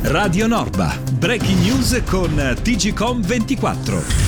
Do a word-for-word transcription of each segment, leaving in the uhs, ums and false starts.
Radio Norba, breaking news con T G C O M ventiquattro.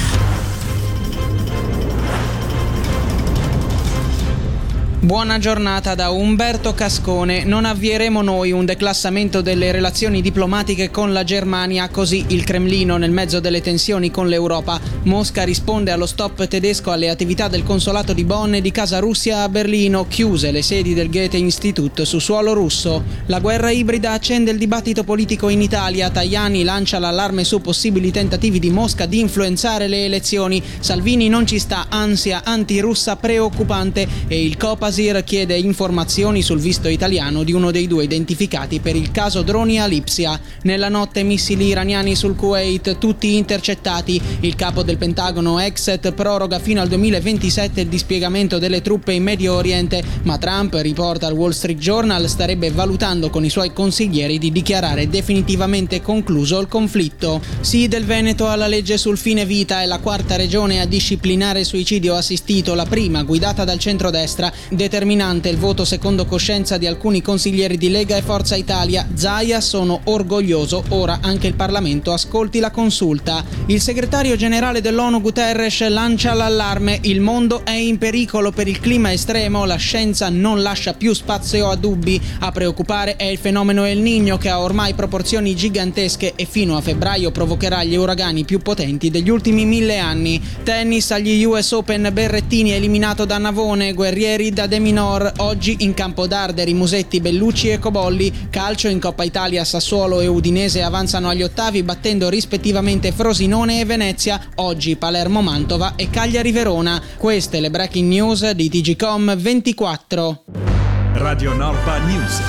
Buona giornata da Umberto Cascone. Non avvieremo noi un declassamento delle relazioni diplomatiche con la Germania, così il Cremlino nel mezzo delle tensioni con l'Europa. Mosca risponde allo stop tedesco alle attività del consolato di Bonn e di Casa Russia a Berlino, chiuse le sedi del Goethe-Institut su suolo russo. La guerra ibrida accende il dibattito politico in Italia. Tajani lancia l'allarme su possibili tentativi di Mosca di influenzare le elezioni. Salvini non ci sta, ansia antirussa preoccupante, e il Copasir chiede informazioni sul visto italiano di uno dei due identificati per il caso droni a Lipsia. Nella notte missili iraniani sul Kuwait, tutti intercettati. Il capo del Pentagono Exet proroga fino al duemilaventisette il dispiegamento delle truppe in Medio Oriente, ma Trump, riporta il Wall Street Journal, starebbe valutando con i suoi consiglieri di dichiarare definitivamente concluso il conflitto. Sì del Veneto alla legge sul fine vita, è la quarta regione a disciplinare il suicidio assistito, la prima guidata dal centrodestra. Determinante il voto secondo coscienza di alcuni consiglieri di Lega e Forza Italia. Zaia: sono orgoglioso, ora anche il Parlamento ascolti la consulta. Il segretario generale dell'ONU Guterres lancia l'allarme: il mondo è in pericolo per il clima estremo, la scienza non lascia più spazio a dubbi. A preoccupare è il fenomeno El Niño, che ha ormai proporzioni gigantesche e fino a febbraio provocherà gli uragani più potenti degli ultimi mille anni. Tennis agli U S Open, Berrettini eliminato da Navone, Guerrieri da De Minor. Oggi in campo d'Arderi, Musetti, Bellucci e Cobolli. Calcio in Coppa Italia, Sassuolo e Udinese avanzano agli ottavi battendo rispettivamente Frosinone e Venezia. Oggi Palermo-Mantova e Cagliari-Verona. Queste le breaking news di T G C O M ventiquattro. Radio Norba News.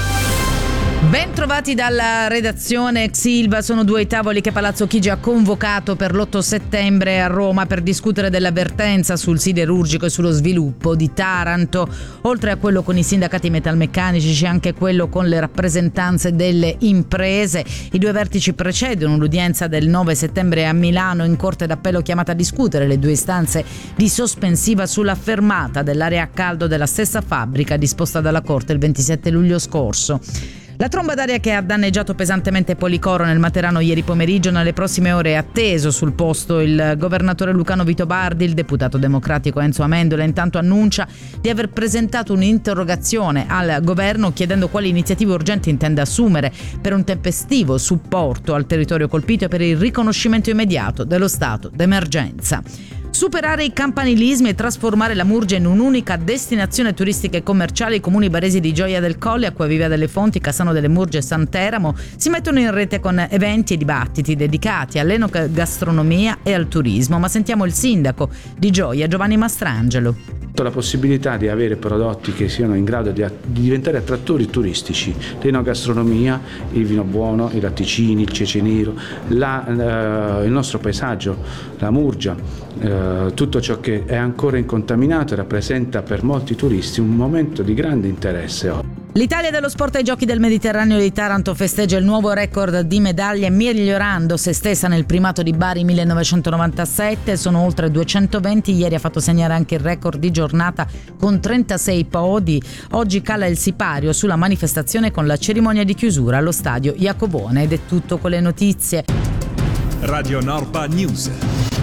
Ben trovati dalla redazione. Ex Ilva sono due i tavoli che Palazzo Chigi ha convocato per l'otto settembre a Roma per discutere dell'avvertenza sul siderurgico e sullo sviluppo di Taranto. Oltre a quello con i sindacati metalmeccanici c'è anche quello con le rappresentanze delle imprese. I due vertici precedono l'udienza del nove settembre a Milano in Corte d'Appello, chiamata a discutere le due istanze di sospensiva sulla fermata dell'area a caldo della stessa fabbrica disposta dalla Corte il ventisette luglio scorso. La tromba d'aria che ha danneggiato pesantemente Policoro nel Materano ieri pomeriggio, nelle prossime ore è atteso sul posto il governatore lucano Vito Bardi. Il deputato democratico Enzo Amendola intanto annuncia di aver presentato un'interrogazione al governo chiedendo quali iniziative urgenti intende assumere per un tempestivo supporto al territorio colpito e per il riconoscimento immediato dello stato d'emergenza. Superare i campanilismi e trasformare la Murgia in un'unica destinazione turistica e commerciale. I comuni baresi di Gioia del Colle, Acquaviva delle Fonti, Cassano delle Murge e Santeramo si mettono in rete con eventi e dibattiti dedicati all'enogastronomia e al turismo. Ma sentiamo il sindaco di Gioia, Giovanni Mastrangelo. La possibilità di avere prodotti che siano in grado di, di diventare attrattori turistici, l'enogastronomia, il vino buono, i latticini, il cece nero, la, eh, il nostro paesaggio, la Murgia, eh, tutto ciò che è ancora incontaminato rappresenta per molti turisti un momento di grande interesse. L'Italia dello sport ai Giochi del Mediterraneo di Taranto festeggia il nuovo record di medaglie, migliorando se stessa nel primato di Bari millenovecentonovantasette. Sono oltre duecentoventi. Ieri ha fatto segnare anche il record di giornata con trentasei podi. Oggi cala il sipario sulla manifestazione con la cerimonia di chiusura allo stadio Iacobone. Ed è tutto con le notizie. Radio Norba News.